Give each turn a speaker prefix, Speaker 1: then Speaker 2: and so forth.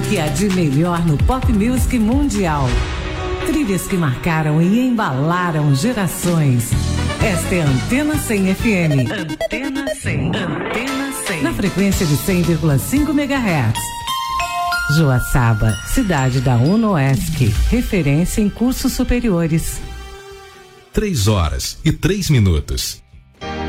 Speaker 1: que há de melhor no pop music mundial. Trilhas que marcaram e embalaram gerações. Esta é a Antena 100 FM. Antena 100. Antena 100. Na frequência de 100,5 MHz. Joaçaba, cidade da UNOESC, referência em cursos superiores.
Speaker 2: 3 horas e 3 minutos.